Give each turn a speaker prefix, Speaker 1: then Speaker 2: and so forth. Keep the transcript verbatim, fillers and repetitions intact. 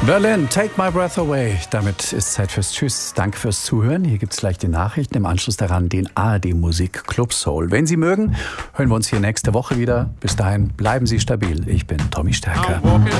Speaker 1: Berlin, Take My Breath Away. Damit ist Zeit fürs Tschüss. Danke fürs Zuhören. Hier gibt es gleich die Nachrichten. Im Anschluss daran den A R D Musik Club Soul. Wenn Sie mögen, hören wir uns hier nächste Woche wieder. Bis dahin bleiben Sie stabil. Ich bin Tommy Stärker.